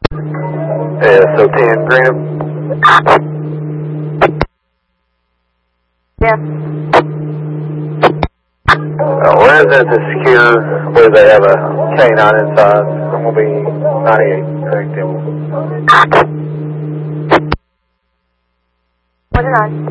SO10 Graham. Yeah. Residence is secure. Where they have a canine inside. I'm going to be 98. Correct. 49.